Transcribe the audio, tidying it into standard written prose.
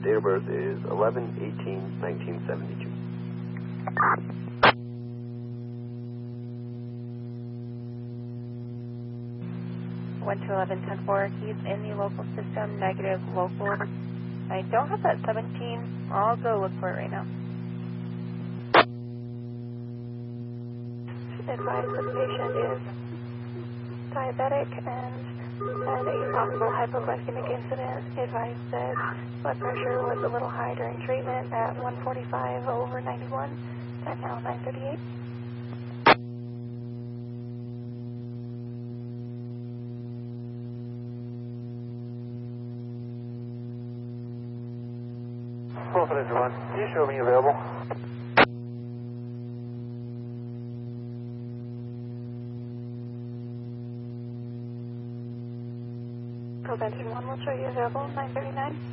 Date of birth is 11/18/1972. 1-11-10-4, he's in the local system, negative local. I don't have that 17. I'll go look for it right now. Advise the patient is diabetic and had a possible hypoglycemic incident. Advised that blood pressure was a little high during treatment at 145/91 and now 938. Confidence 1, can you show me available? Prevention 1 will show you available, 939.